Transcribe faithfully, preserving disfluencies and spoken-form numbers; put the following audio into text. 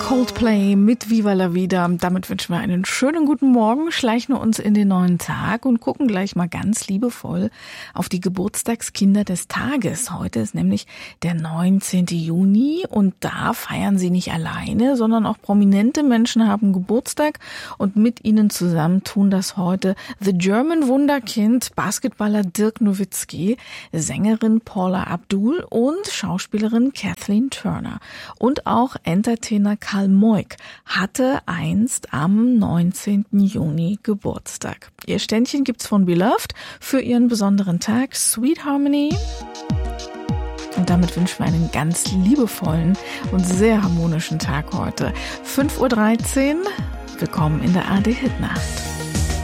Coldplay mit Viva la Vida. Damit wünschen wir einen schönen guten Morgen, schleichen uns in den neuen Tag und gucken gleich mal ganz liebevoll auf die Geburtstagskinder des Tages. Heute ist nämlich der neunzehnten Juni und da feiern sie nicht alleine, sondern auch prominente Menschen haben Geburtstag und mit ihnen zusammen tun das heute The German Wunderkind, Basketballer Dirk Nowitzki, Sängerin Paula Abdul und Schauspielerin Kathleen Turner. Und auch Entertainer Karl Moik hatte einst am neunzehnten Juni Geburtstag. Ihr Ständchen gibt's von Beloved für ihren besonderen Tag, Sweet Harmony. Und damit wünschen wir einen ganz liebevollen und sehr harmonischen Tag heute. fünf Uhr dreizehn, willkommen in der A R D Hitnacht.